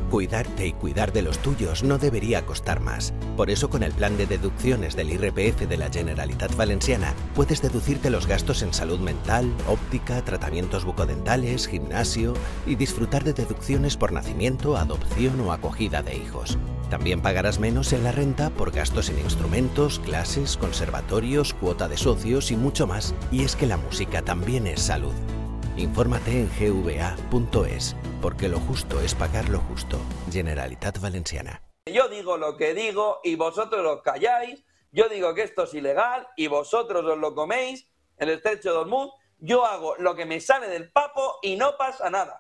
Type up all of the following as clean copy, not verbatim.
Cuidarte y cuidar de los tuyos no debería costar más. Por eso, con el plan de deducciones del IRPF de la Generalitat Valenciana, puedes deducirte los gastos en salud mental, óptica, tratamientos bucodentales, gimnasio y disfrutar de deducciones por nacimiento, adopción o acogida de hijos. También pagarás menos en la renta por gastos en instrumentos, clases, conservatorios, cuota de socios y mucho más. Y es que la música también es salud. Infórmate en gva.es, porque lo justo es pagar lo justo. Generalitat Valenciana. Yo digo lo que digo y vosotros os calláis. Yo digo que esto es ilegal y vosotros os lo coméis en el estrecho de Hormuz. Yo hago lo que me sale del papo y no pasa nada.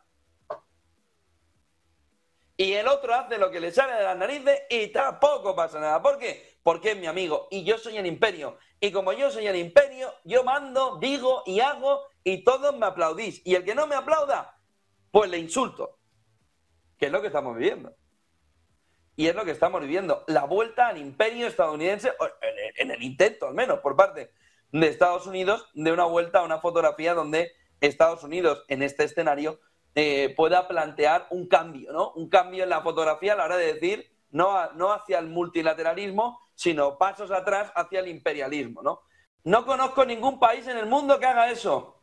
Y el otro hace lo que le sale de las narices y tampoco pasa nada. ¿Por qué? Porque es mi amigo y yo soy el imperio. Y como yo soy el imperio, yo mando, digo y hago y todos me aplaudís. Y el que no me aplauda, pues le insulto. Que es lo que estamos viviendo. Y es lo que estamos viviendo. La vuelta al imperio estadounidense, en el intento al menos, por parte de Estados Unidos, de una vuelta a una fotografía donde Estados Unidos, en este escenario, pueda plantear un cambio, ¿no? Un cambio en la fotografía a la hora de decir no hacia el multilateralismo, sino pasos atrás hacia el imperialismo, ¿no? No conozco ningún país en el mundo que haga eso.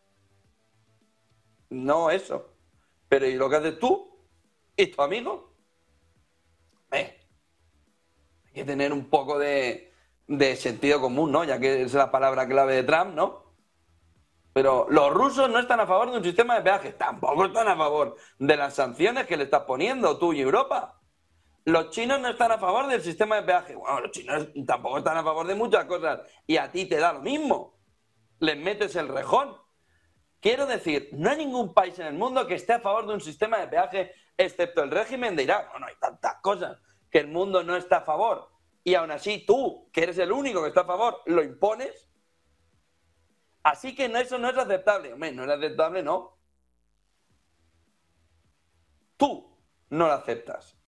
No eso. Pero ¿y lo que haces tú? ¿Y tu amigo? Hay que tener un poco de sentido común, ¿no? Ya que es la palabra clave de Trump, ¿no? Pero los rusos no están a favor de un sistema de peajes, tampoco están a favor de las sanciones que le estás poniendo tú y Europa. Los chinos no están a favor del sistema de peaje. Bueno, los chinos tampoco están a favor de muchas cosas y a ti te da lo mismo. Les metes el rejón. Quiero decir, no hay ningún país en el mundo que esté a favor de un sistema de peaje excepto el régimen de Irak. No hay tantas cosas que el mundo no está a favor. Y aún así tú, que eres el único que está a favor, lo impones. Así que eso no es aceptable. Hombre, no es aceptable, no. Tú no lo aceptas.